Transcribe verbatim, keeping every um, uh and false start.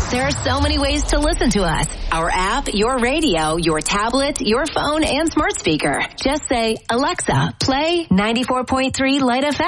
There are so many ways to listen to us. Our app, your radio, your tablet, your phone, and smart speaker. Just say, Alexa, play ninety-four point three Light F M.